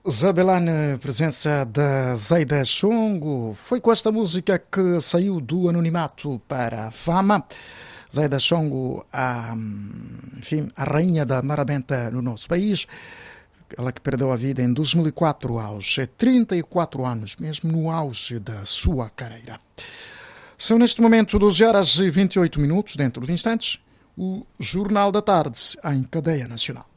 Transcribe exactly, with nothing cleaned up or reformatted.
Zabelane, presença da Zeida Chongo. Foi com esta música que saiu do anonimato para a fama. Zeida Chongo, a, enfim, a rainha da marabenta no nosso país. Ela que perdeu a vida em dois mil e quatro aos trinta e quatro anos, mesmo no auge da sua carreira. São neste momento doze horas e vinte e oito minutos, dentro de instantes, o Jornal da Tarde em cadeia nacional.